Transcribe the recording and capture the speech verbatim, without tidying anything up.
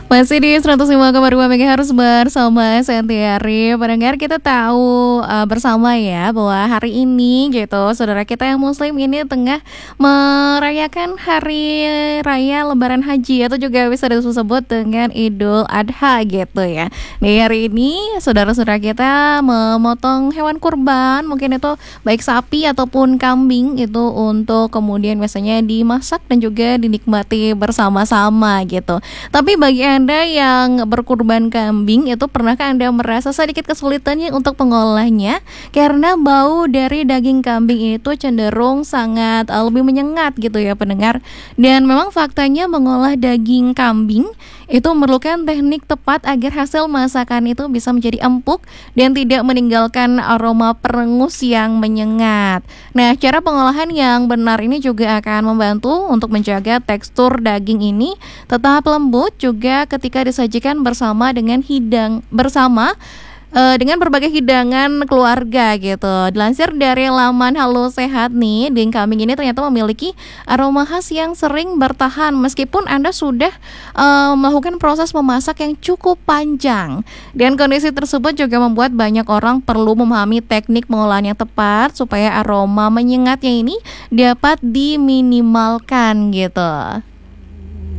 Masih di seratus lima koma dua MHz bersama Sentiari. Pendengar, kita tahu uh, bersama ya bahwa hari ini gitu saudara kita yang muslim ini tengah merayakan hari raya lebaran haji atau juga bisa disebut dengan Idul Adha gitu ya. Di hari ini saudara-saudara kita memotong hewan kurban, mungkin itu baik sapi ataupun kambing itu untuk kemudian biasanya dimasak dan juga dinikmati bersama-sama gitu. Tapi bagi Anda yang berkurban kambing itu, pernahkah Anda merasa sedikit kesulitannya untuk mengolahnya? Karena bau dari daging kambing itu cenderung sangat uh, lebih menyengat gitu ya pendengar. Dan memang faktanya mengolah daging kambing itu memerlukan teknik tepat agar hasil masakan itu bisa menjadi empuk dan tidak meninggalkan aroma perengus yang menyengat. Nah, cara pengolahan yang benar ini juga akan membantu untuk menjaga tekstur daging ini tetap lembut juga ketika disajikan bersama dengan hidang bersama uh, dengan berbagai hidangan keluarga gitu. Dilansir dari laman Halo Sehat nih, daging kambing ini ternyata memiliki aroma khas yang sering bertahan meskipun Anda sudah uh, melakukan proses memasak yang cukup panjang. Dan kondisi tersebut juga membuat banyak orang perlu memahami teknik pengolahan yang tepat supaya aroma menyengatnya ini dapat diminimalkan gitu.